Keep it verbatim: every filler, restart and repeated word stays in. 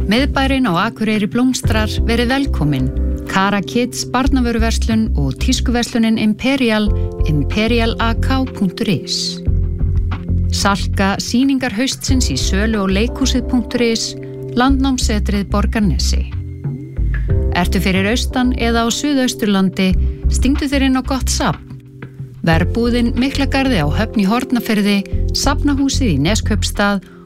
Miðbærinn á Akureyri blómstrar, verið velkomin. Kara Kids barnavöruverslun og tískuverslunin Imperial, imperial a k punktur is. Salka sýningar haustsins í sölu og leikhúsið punktur is, landnámsetrið Borgarnesi. Ertu fyrir austan eða á Suðausturlandi, stingdu þér inn á gott safn. Verbúðin Miklagarði á Höfn í Hornafirði, Safnahúsið í Neskaupstað